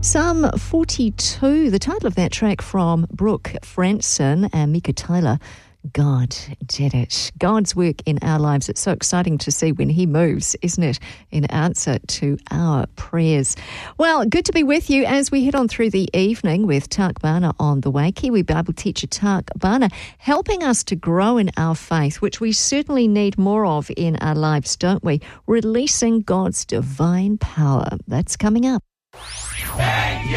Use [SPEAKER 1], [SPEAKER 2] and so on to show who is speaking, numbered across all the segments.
[SPEAKER 1] Psalm 42, the title of that track from Brooke Franson and Mika Tyler. God did it. God's work in our lives. It's so exciting to see when He moves, isn't it, in answer to our prayers. Well, good to be with you as we head on through the evening with Tak Bana on the way. Kiwi Bible teacher Tak Bana helping us to grow in our faith, which we certainly need more of in our lives, don't we? Releasing God's divine power. That's coming up.
[SPEAKER 2] Thank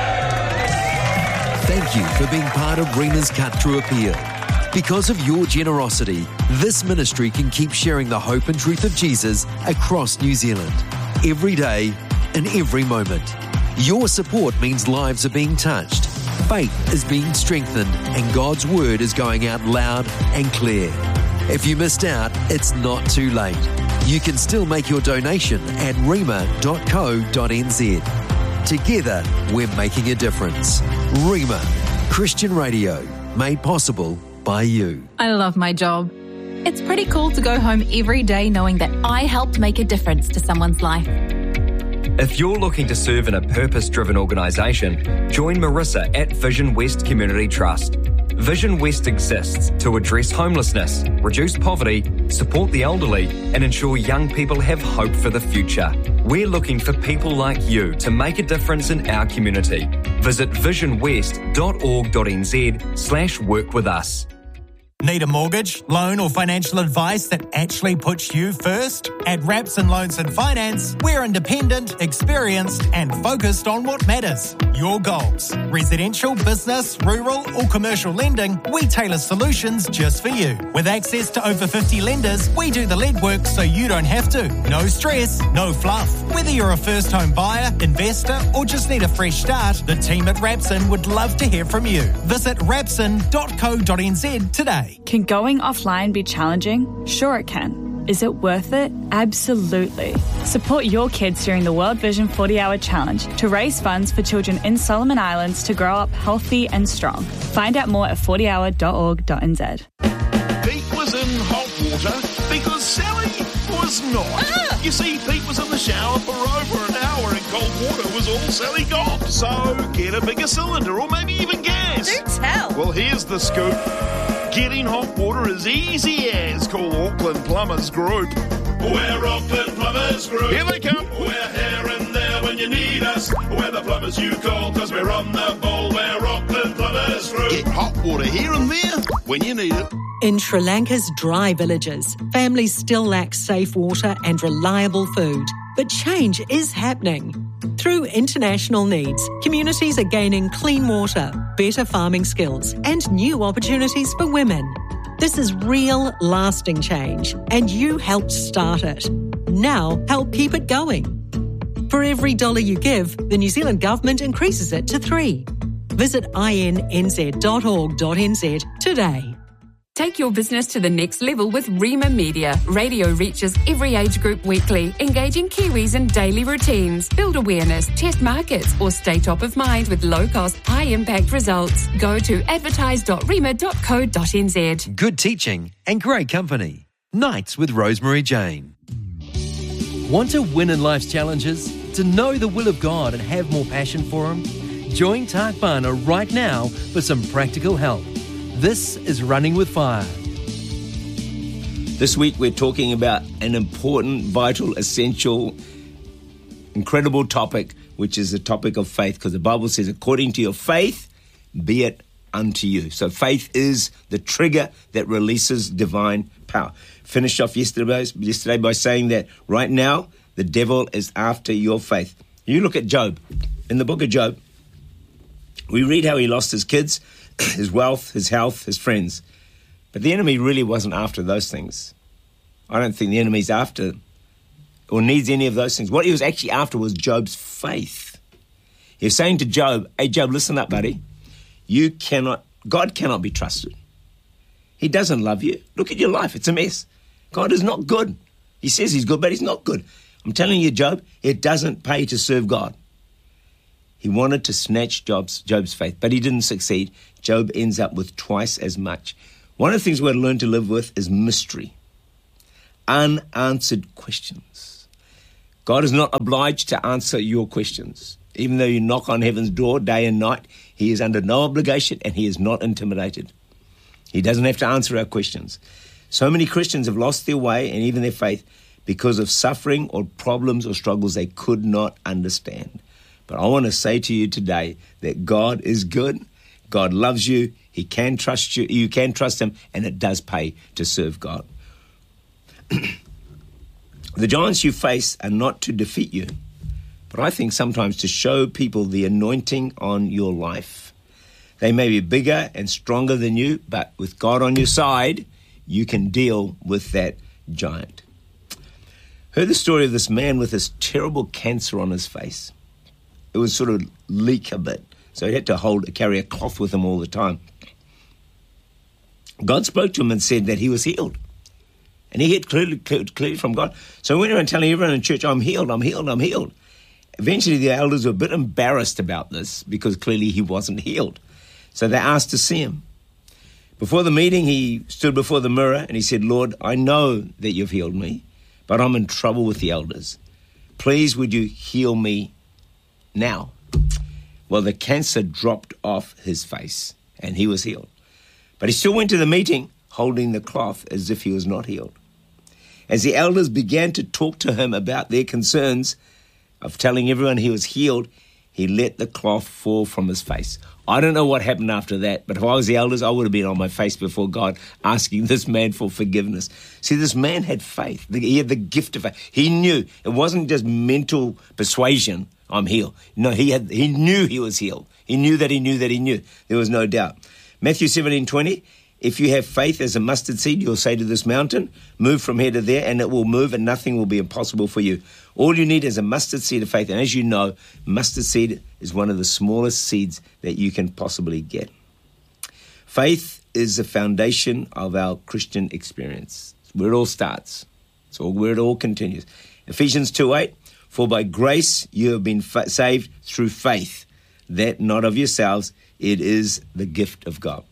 [SPEAKER 2] you for being part of Rima's Cut Through Appeal. Because of your generosity, this ministry can keep sharing the hope and truth of Jesus across New Zealand, every day, in every moment. Your support means lives are being touched, faith is being strengthened, and God's word is going out loud and clear. If you missed out, it's not too late. You can still make your donation at rima.co.nz. Together, we're making a difference. Rima, Christian radio, made possible by you.
[SPEAKER 3] I love my job. It's pretty cool to go home every day knowing that I helped make a difference to someone's life.
[SPEAKER 4] If you're looking to serve in a purpose-driven organisation, join Marissa at Vision West Community Trust. Vision West exists to address homelessness, reduce poverty, support the elderly, and ensure young people have hope for the future. We're looking for people like you to make a difference in our community. Visit visionwest.org.nz/work with us.
[SPEAKER 5] Need a mortgage, loan or financial advice that actually puts you first? At Rapson Loans and Finance, we're independent, experienced and focused on what matters. Your goals. Residential, business, rural or commercial lending, we tailor solutions just for you. With access to over 50 lenders, we do the legwork so you don't have to. No stress, no fluff. Whether you're a first home buyer, investor or just need a fresh start, the team at Rapson would love to hear from you. Visit rapson.co.nz today.
[SPEAKER 6] Can going offline be challenging? Sure it can. Is it worth it? Absolutely. Support your kids during the World Vision 40-Hour Challenge to raise funds for children in Solomon Islands to grow up healthy and strong. Find out more at 40hour.org.nz.
[SPEAKER 7] Pete was in hot water because Sally was not. You see, Pete was in the shower for over an hour and cold water was all Sally got. So get a bigger cylinder or maybe even gas.
[SPEAKER 8] Do tell.
[SPEAKER 7] Well, here's the scoop. Getting hot water as easy as call Auckland Plumbers Group. We're Auckland Plumbers Group. Here they come. We're here and there when you need us. We're the plumbers you call because we're on the ball. We're Auckland Plumbers Group. Get hot water here and there when you need it.
[SPEAKER 9] In Sri Lanka's dry villages, families still lack safe water and reliable food. But change is happening. Through international needs, communities are gaining clean water, better farming skills, and new opportunities for women. This is real, lasting change, and you helped start it. Now, help keep it going. For every $1 you give, the New Zealand Government increases it to $3. Visit innz.org.nz today.
[SPEAKER 10] Take your business to the next level with Rima Media. Radio reaches every age group weekly, engaging Kiwis in daily routines. Build awareness, test markets, or stay top of mind with low-cost, high-impact results. Go to advertise.rima.co.nz.
[SPEAKER 2] Good teaching and great company. Nights with Rosemary Jane. Want to win in life's challenges? To know the will of God and have more passion for Him? Join Tak Bana right now for some practical help. This is Running with Fire.
[SPEAKER 11] This week we're talking about an important, vital, essential, incredible topic, which is the topic of faith, because the Bible says, according to your faith, be it unto you. So faith is the trigger that releases divine power. Finished off yesterday by saying that right now, the devil is after your faith. You look at Job. In the book of Job, we read how he lost his kids, his wealth, his health, his friends. But the enemy really wasn't after those things. I don't think the enemy's after or needs any of those things. What he was actually after was Job's faith. He was saying to Job, hey, Job, listen up, buddy. God cannot be trusted. He doesn't love you. Look at your life. It's a mess. God is not good. He says he's good, but he's not good. I'm telling you, Job, it doesn't pay to serve God. He wanted to snatch Job's faith, but he didn't succeed. Job ends up with twice as much. One of the things we're going to learn to live with is mystery. Unanswered questions. God is not obliged to answer your questions. Even though you knock on heaven's door day and night, he is under no obligation and he is not intimidated. He doesn't have to answer our questions. So many Christians have lost their way and even their faith because of suffering or problems or struggles they could not understand. But I want to say to you today that God is good. God loves you. He can trust you. You can trust him, and it does pay to serve God. The giants you face are not to defeat you, but I think sometimes to show people the anointing on your life. They may be bigger and stronger than you, but with God on your side, you can deal with that giant. Heard the story of this man with this terrible cancer on his face. It would sort of leak a bit, so he had to carry a cloth with him all the time. God spoke to him and said that he was healed. And he had clearly from God. So he went around telling everyone in church, I'm healed, I'm healed, I'm healed. Eventually the elders were a bit embarrassed about this because clearly he wasn't healed. So they asked to see him. Before the meeting, he stood before the mirror and he said, Lord, I know that you've healed me, but I'm in trouble with the elders. Please, would you heal me now? Well, the cancer dropped off his face and he was healed. But he still went to the meeting holding the cloth as if he was not healed. As the elders began to talk to him about their concerns of telling everyone he was healed, he let the cloth fall from his face. I don't know what happened after that, but if I was the elders, I would have been on my face before God asking this man for forgiveness. See, this man had faith. He had the gift of faith. He knew. It wasn't just mental persuasion, I'm healed. No, he knew he was healed. He knew that he knew that he knew. There was no doubt. Matthew 17:20, if you have faith as a mustard seed, you'll say to this mountain, move from here to there, and it will move, and nothing will be impossible for you. All you need is a mustard seed of faith. And as you know, mustard seed is one of the smallest seeds that you can possibly get. Faith is the foundation of our Christian experience. It's where it all starts. It's where it all continues. Ephesians 2:8, for by grace you have been saved through faith, that not of yourselves, it is the gift of God.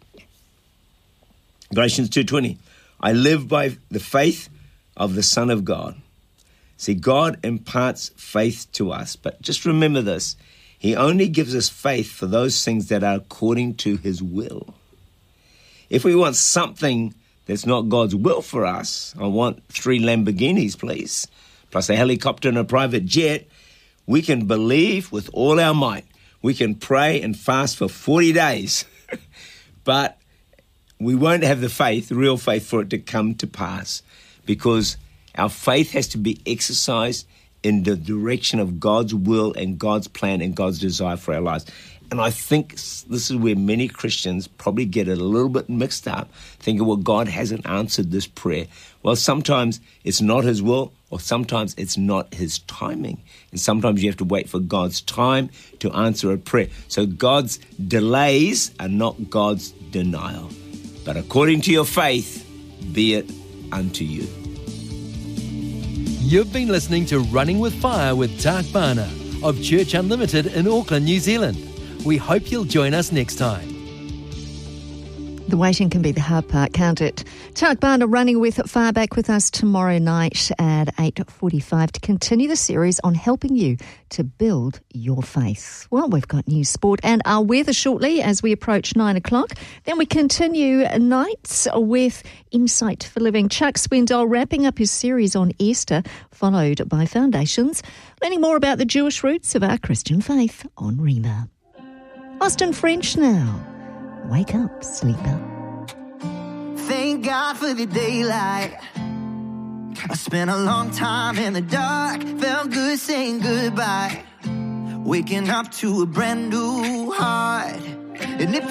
[SPEAKER 11] Galatians 2:20, I live by the faith of the Son of God. See, God imparts faith to us, but just remember this, he only gives us faith for those things that are according to his will. If we want something that's not God's will for us, I want 3 Lamborghinis, please, plus a helicopter and a private jet, we can believe with all our might. We can pray and fast for 40 days, but we won't have the faith, the real faith, for it to come to pass, because our faith has to be exercised in the direction of God's will and God's plan and God's desire for our lives. And I think this is where many Christians probably get it a little bit mixed up, thinking, well, God hasn't answered this prayer. Well, sometimes it's not his will, or sometimes it's not his timing. And sometimes you have to wait for God's time to answer a prayer. So God's delays are not God's denial. But according to your faith, be it unto you.
[SPEAKER 8] You've been listening to Running with Fire with Tak Bhana of Church Unlimited in Auckland, New Zealand. We hope you'll join us next time.
[SPEAKER 1] The waiting can be the hard part, can't it? Tak Bhana running with Fire back with us tomorrow night at 8:45 to continue the series on helping you to build your faith. Well, we've got news, sport and our weather shortly as we approach 9 o'clock. Then we continue nights with Insight for Living. Chuck Swindoll wrapping up his series on Easter, followed by Foundations, learning more about the Jewish roots of our Christian faith on Rhema. Austin French now. Wake up, sleeper.
[SPEAKER 12] Thank God for the daylight. I spent a long time in the dark. Felt good saying goodbye. Waking up to a brand new heart. And it